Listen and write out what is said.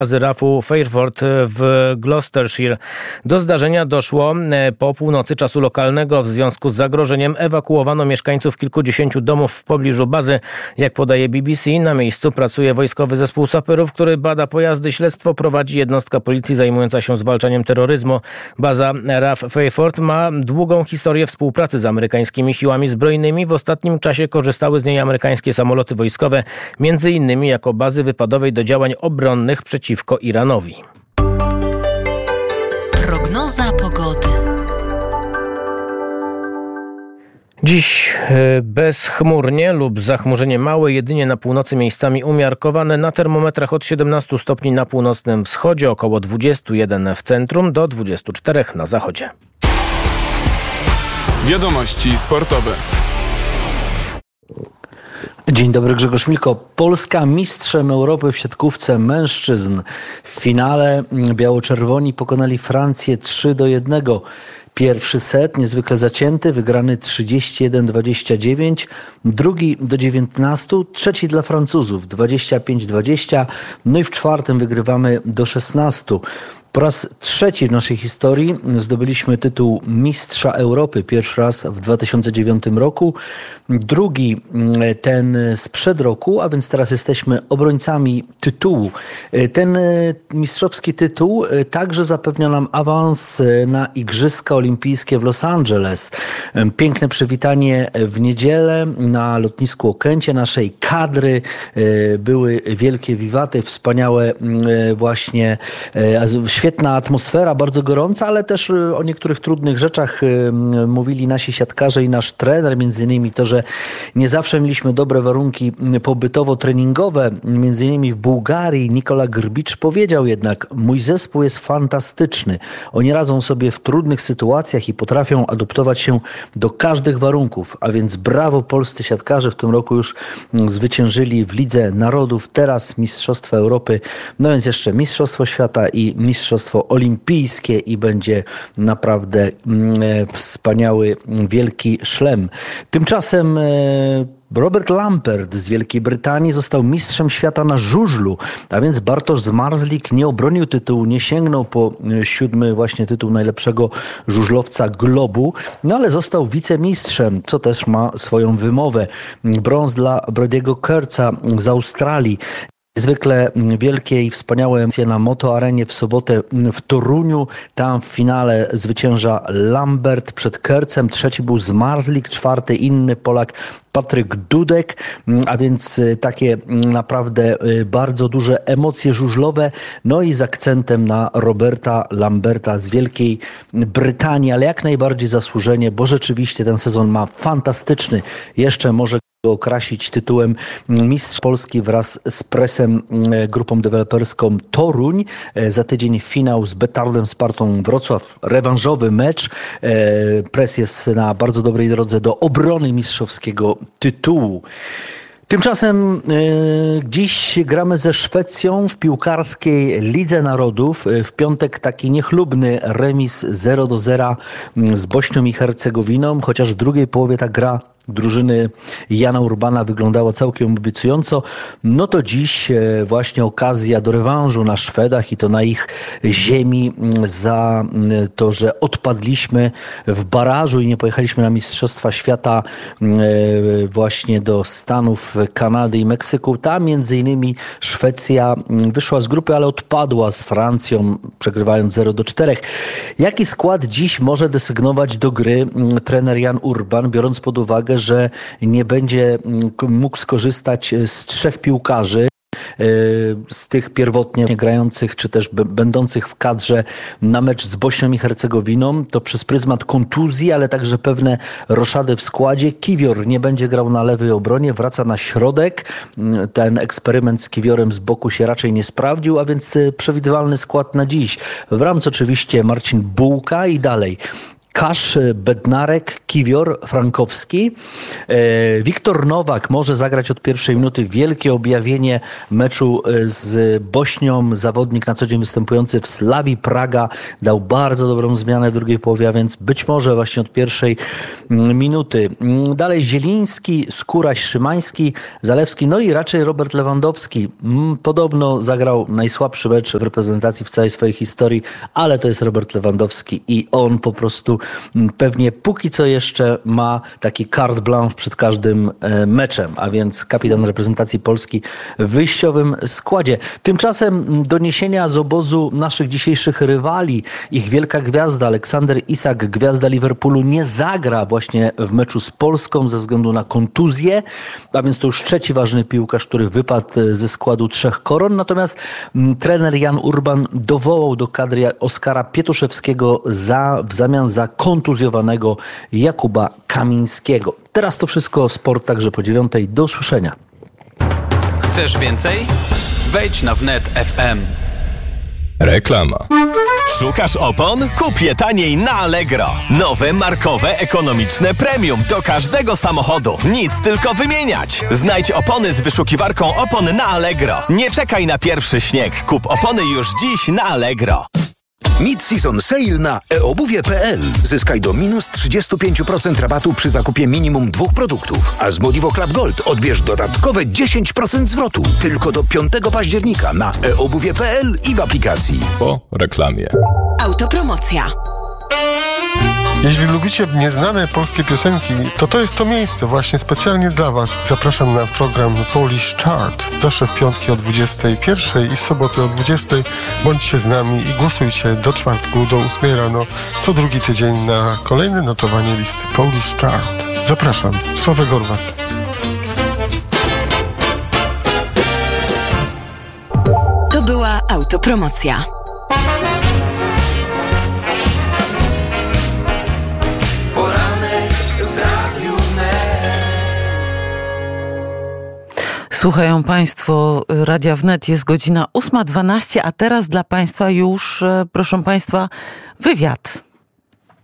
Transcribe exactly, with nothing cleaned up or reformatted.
z rafu Fairford w Gloucestershire. Do zdarzenia doszło po północy czasu lokalnego. W związku z zagrożeniem ewakuowano mieszkańców kilkudziesięciu domów w pobliżu bazy. Jak podaje B B C, na miejscu pracuje wojskowy zespół saperów, który bada pojazdy. Śledztwo prowadzi jednostka policji zajmująca się zwalczaniem terroryzmu. Baza R A F Fairford ma długą historię współpracy z amerykańskimi siłami zbrojnymi. W ostatnim czasie korzystały z niej amerykańskie samoloty wojskowe, między innymi jako bazy wypadowej do działań obronnych przeciwko Iranowi. Prognoza pogody. Dziś bezchmurnie lub zachmurzenie małe, jedynie na północy miejscami umiarkowane. Na termometrach od siedemnastu stopni na północnym wschodzie, około dwudziestu jeden w centrum, do dwudziestu czterech na zachodzie. Wiadomości sportowe. Dzień dobry, Grzegorz Milko. Polska mistrzem Europy w siatkówce mężczyzn. W finale biało-czerwoni pokonali Francję trzy do jednego. Pierwszy set niezwykle zacięty, wygrany trzydzieści jeden dwadzieścia dziewięć, drugi do dziewiętnastu, trzeci dla Francuzów dwadzieścia pięć dwadzieścia, no i w czwartym wygrywamy do szesnastu. Po raz trzeci w naszej historii zdobyliśmy tytuł Mistrza Europy. Pierwszy raz w dwa tysiące dziewiątym roku, drugi ten sprzed roku, a więc teraz jesteśmy obrońcami tytułu. Ten mistrzowski tytuł także zapewnia nam awans na Igrzyska Olimpijskie w Los Angeles. Piękne przywitanie w niedzielę na lotnisku Okęcie naszej kadry. Były wielkie wiwaty, wspaniałe właśnie świetna atmosfera, bardzo gorąca, ale też o niektórych trudnych rzeczach mówili nasi siatkarze i nasz trener. Między innymi to, że nie zawsze mieliśmy dobre warunki pobytowo-treningowe. Między innymi w Bułgarii Nikola Grbicz powiedział jednak: mój zespół jest fantastyczny. Oni radzą sobie w trudnych sytuacjach i potrafią adoptować się do każdych warunków. A więc brawo, polscy siatkarze w tym roku już zwyciężyli w Lidze Narodów. Teraz Mistrzostwa Europy, no więc jeszcze Mistrzostwo Świata i Mistrzostwo Olimpijskie i będzie naprawdę wspaniały, wielki szlem. Tymczasem Robert Lampert z Wielkiej Brytanii został mistrzem świata na żużlu, a więc Bartosz Zmarzlik nie obronił tytułu, nie sięgnął po siódmy właśnie tytuł najlepszego żużlowca globu, no ale został wicemistrzem, co też ma swoją wymowę. Brąz dla Brody'ego Kurtza z Australii. Niezwykle wielkie i wspaniałe emocje na Moto Arenie w sobotę w Toruniu. Tam w finale zwycięża Lambert przed Kurtzem. Trzeci był Zmarzlik, czwarty inny Polak Patryk Dudek, a więc takie naprawdę bardzo duże emocje żużlowe, no i z akcentem na Roberta Lamberta z Wielkiej Brytanii, ale jak najbardziej zasłużenie, bo rzeczywiście ten sezon ma fantastyczny. Jeszcze może go okrasić tytułem Mistrz Polski wraz z Pressem, grupą deweloperską Toruń. Za tydzień finał z Betardem Spartą Wrocław, rewanżowy mecz. Press jest na bardzo dobrej drodze do obrony mistrzowskiego tytułu. Tymczasem y, dziś gramy ze Szwecją w piłkarskiej Lidze Narodów. W piątek taki niechlubny remis zero do zera z Bośnią i Hercegowiną, chociaż w drugiej połowie ta gra drużyny Jana Urbana wyglądała całkiem obiecująco. No to dziś właśnie okazja do rewanżu na Szwedach i to na ich ziemi za to, że odpadliśmy w barażu i nie pojechaliśmy na Mistrzostwa Świata właśnie do Stanów, Kanady i Meksyku. Tam między innymi Szwecja wyszła z grupy, ale odpadła z Francją, przegrywając zero do czterech. Jaki skład dziś może desygnować do gry trener Jan Urban, biorąc pod uwagę, że nie będzie mógł skorzystać z trzech piłkarzy, z tych pierwotnie grających, czy też będących w kadrze na mecz z Bośnią i Hercegowiną, to przez pryzmat kontuzji, ale także pewne roszady w składzie. Kiwior nie będzie grał na lewej obronie, wraca na środek. Ten eksperyment z Kiwiorem z boku się raczej nie sprawdził, a więc przewidywalny skład na dziś. W bramce oczywiście Marcin Bułka i dalej Kasz, Bednarek, Kiwior, Frankowski. Wiktor Nowak może zagrać od pierwszej minuty. Wielkie objawienie meczu z Bośnią. Zawodnik na co dzień występujący w Slavii Praga dał bardzo dobrą zmianę w drugiej połowie, a więc być może właśnie od pierwszej minuty. Dalej Zieliński, Skóraś, Szymański, Zalewski, no i raczej Robert Lewandowski. Podobno zagrał najsłabszy mecz w reprezentacji w całej swojej historii, ale to jest Robert Lewandowski i on po prostu pewnie póki co jeszcze ma taki carte blanche przed każdym meczem, a więc kapitan reprezentacji Polski w wyjściowym składzie. Tymczasem doniesienia z obozu naszych dzisiejszych rywali, ich wielka gwiazda Aleksander Isak, gwiazda Liverpoolu, nie zagra właśnie w meczu z Polską ze względu na kontuzję, a więc to już trzeci ważny piłkarz, który wypadł ze składu trzech koron. Natomiast trener Jan Urban dowołał do kadry Oskara Pietuszewskiego za, w zamian za kontuzjowanego Jakuba Kamińskiego. Teraz to wszystko, sport także po dziewiątej. Do usłyszenia. Chcesz więcej? Wejdź na wnet kropka ef em. Reklama. Szukasz opon? Kup je taniej na Allegro. Nowe, markowe, ekonomiczne premium do każdego samochodu. Nic, tylko wymieniać. Znajdź opony z wyszukiwarką opon na Allegro. Nie czekaj na pierwszy śnieg. Kup opony już dziś na Allegro. Mid-season sale na e obuwie kropka pe el. Zyskaj do minus trzydzieści pięć procent rabatu przy zakupie minimum dwóch produktów. A z Modivo Club Gold odbierz dodatkowe dziesięć procent zwrotu. Tylko do piątego października na e obuwie kropka pe el i w aplikacji. Po reklamie. Autopromocja. Jeśli lubicie nieznane polskie piosenki, to to jest to miejsce właśnie specjalnie dla Was. Zapraszam na program Polish Chart. Zawsze w piątki o dwudziestej pierwszej i soboty o dwudziestej. Bądźcie z nami i głosujcie do czwartku, do ósmej rano, co drugi tydzień na kolejne notowanie listy Polish Chart. Zapraszam. Sławek Gorwat. To była autopromocja. Słuchają Państwo Radia Wnet, jest godzina ósma dwanaście, a teraz dla Państwa już, proszę Państwa, wywiad.